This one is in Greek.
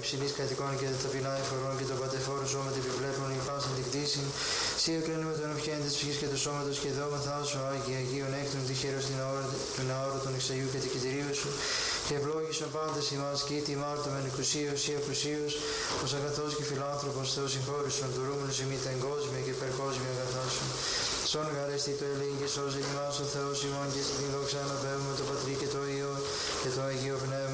υψηλής κατοικών και τα ταπεινά εφορών και τον πατεφόρο σώμα επιβλέπουν η πάσαν την κτήση. Σύ εκρίνει με τον ευχέν της ψυχής και του σώματος και δώμαθά σου, Άγιε Αγίων έκτον τυχαίρος του ναόρου των εξαγιού και την κητηρίου σου. Και ευλόγησον πάντες ημάς και ήτι μάρτωμεν εκουσίως ή ακουσίως, ως αγαθός και φιλάνθρωπος Θεός συγχώρησον, δωρούμενος ημί τα εγκόσμια και υπερκόσμια αγαθά σου. Σον γαρέστη το ελέγγυ και σώζε ημάς ο Θεός ημών και στην δόξα αναβεύουμε το Πατρί και το Υιό και το Αγίο Πνεύμα.